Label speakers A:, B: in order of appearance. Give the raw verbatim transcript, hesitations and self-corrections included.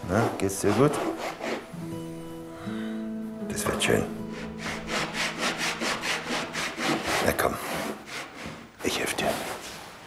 A: Na, geht's dir gut? Das wird schön. Na komm.